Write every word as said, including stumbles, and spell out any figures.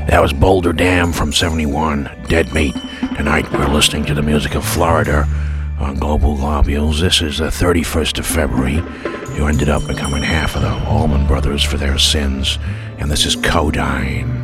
That was Boulder Dam from seventy-one, Dead Meat. Tonight we're listening to the music of Florida on Global Globules. This is the thirty-first of February, who ended up becoming half of the Allman Brothers for their sins. And this is Codyne.